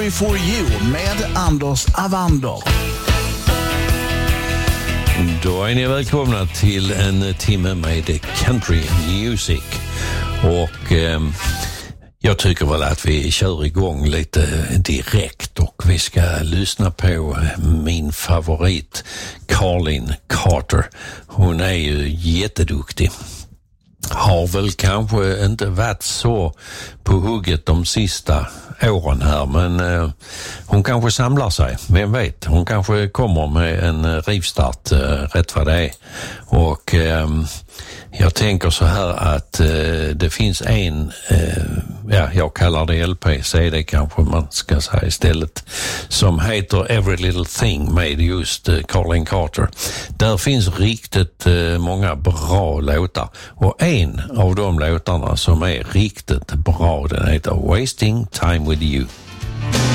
Country for You med Anders Avander. Då är ni välkomna till en timme med country music. Och jag tycker väl att vi kör igång lite direkt och vi ska lyssna på min favorit Carlin Carter. Hon är ju jätteduktig. Har väl kanske inte varit så på hugget de sista åren här, men hon kanske samlar sig, vem vet, hon kanske kommer med en rivstart rätt vad det är. Och jag tänker så här att det finns en, jag kallar det LP, CD kanske man ska säga istället, som heter Every Little Thing med just Carlin Carter. Där finns riktigt många bra låtar, och en av de låtarna som är riktigt bra, den heter Wasting Time With You.